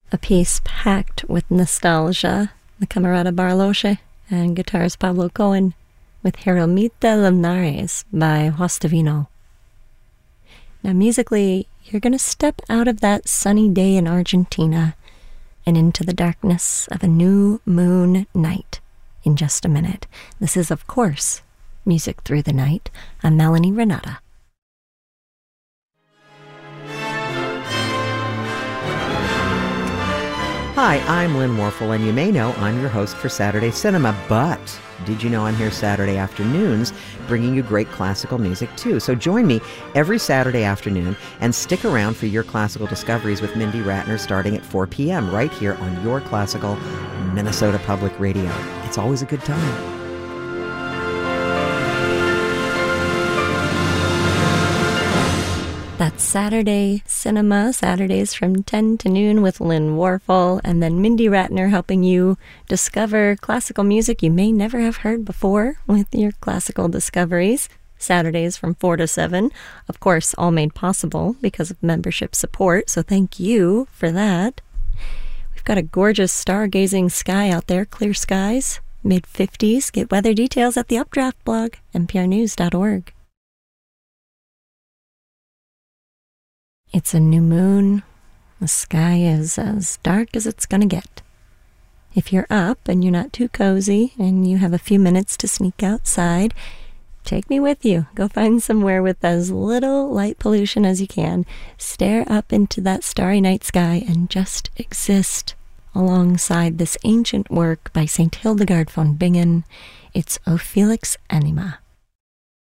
A piece packed with nostalgia, the Camerata Barloche, and guitars Pablo Cohen, with Jeromita Linares by Justavino. Now musically, you're going to step out of that sunny day in Argentina and into the darkness of a new moon night in just a minute. This is, of course, Music Through the Night. I'm Melanie Renata. Hi, I'm Lynn Warfel, and you may know I'm your host for Saturday Cinema, but did you know I'm here Saturday afternoons bringing you great classical music too? So join me every Saturday afternoon and stick around for your classical discoveries with Mindy Ratner starting at 4 p.m. right here on your classical Minnesota Public Radio. It's always a good time. That's Saturday Cinema, Saturdays from 10 to noon with Lynn Warfel, and then Mindy Ratner helping you discover classical music you may never have heard before with your classical discoveries. Saturdays from 4 to 7. Of course, all made possible because of membership support, so thank you for that. We've got a gorgeous stargazing sky out there, clear skies, mid-50s. Get weather details at the Updraft blog, nprnews.org. It's a new moon. The sky is as dark as it's gonna get. If you're up and you're not too cozy and you have a few minutes to sneak outside, take me with you. Go find somewhere with as little light pollution as you can. Stare up into that starry night sky and just exist alongside this ancient work by St. Hildegard von Bingen. It's O Felix Anima.